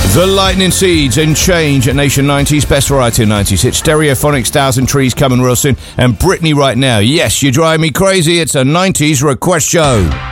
The Lightning Seeds and Change at Nation 90s, best variety of 90s. It's Stereophonics, 1,000 Trees coming real soon. And Britney right now. Yes, you drive me crazy. It's a 90s request show.